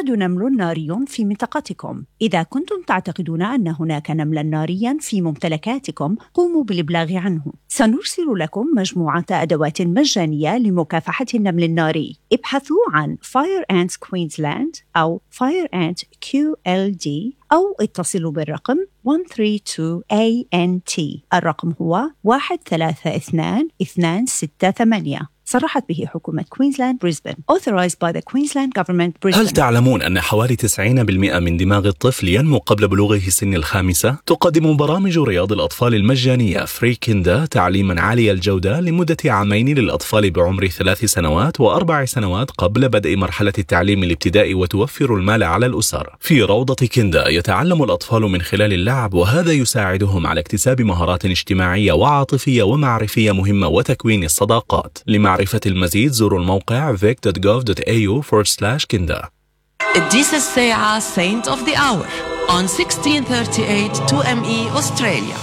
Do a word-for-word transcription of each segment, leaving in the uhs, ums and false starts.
يوجد نمل ناري في منطقتكم. إذا كنتم تعتقدون أن هناك نملاً نارياً في ممتلكاتكم، قوموا بالإبلاغ عنه. سنرسل لكم مجموعة أدوات مجانية لمكافحة النمل الناري. ابحثوا عن Fire Ant Queensland أو Fire Ant كيو إل دي أو اتصلوا بالرقم واحد ثلاثة اثنين إيه إن تي. الرقم هو واحد ثلاثة اثنين اثنين ستة ثمانية. صرحت به حكومة كوينزلاند بريسبن. Authorized by the Queensland Government Brisbane. هل تعلمون أن حوالي تسعين بالمئة من دماغ الطفل ينمو قبل بلوغه سن الخامسة؟ تقدم برامج رياض الأطفال المجانية فري كيندا تعليما عالي الجودة لمدة عامين للأطفال بعمر ثلاث سنوات وأربع سنوات قبل بدء مرحلة التعليم الابتدائي، وتوفر المال على الأسر. في روضة كيندا يتعلم الأطفال من خلال اللعب، وهذا يساعدهم على اكتساب مهارات اجتماعية وعاطفية ومعرفية مهمة وتكوين الصداقات. لمعرفة المزيد زوروا الموقع vic dot gov dot a u forward slash kinda. الديس الساعة Saint of the Hour on sixteen thirty-eight two M E Australia.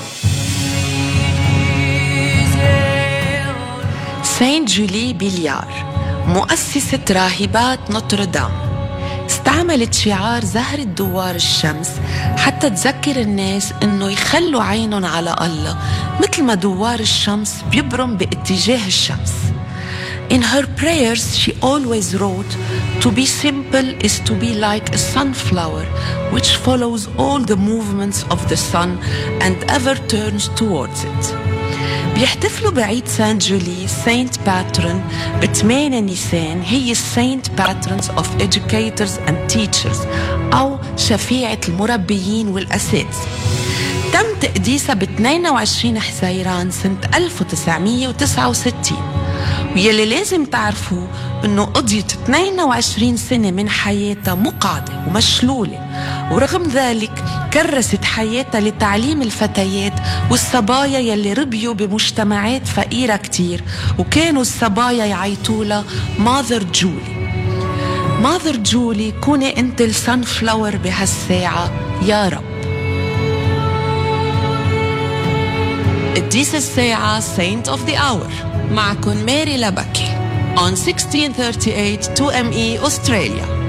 سانت جولي بيليار مؤسسة راهبات نوتردام استعملت شعار زهرة دوار الشمس حتى تذكر الناس انه يخلوا عينهم على الله، مثل ما دوار الشمس بيبرم باتجاه الشمس. In her prayers, she always wrote, "To be simple is to be like a sunflower, which follows all the movements of the sun and ever turns towards it." بيحتفلوا بعيد سانت جولي سانت باترون ب ثمانية نيسان، هي السانت باترونز of educators and teachers أو شفيعة المربيين والأساتذة. تم تقديسها ب اثنين وعشرين حزيران سنة ألف وتسعمية وتسعة وستين. ويلي لازم تعرفوه انه قضيت اثنين وعشرين سنة من حياتها مقعدة ومشلولة، ورغم ذلك كرست حياتها لتعليم الفتيات والصبايا يلي ربيوا بمجتمعات فقيرة كتير، وكانوا الصبايا يعيطولها ماذر جولي. ماذر جولي، كوني انت السنفلاور بهالساعة يا رب. الديس الساعة Saint of the Hour معكن ماري لبكي on sixteen thirty-eight two M E Australia.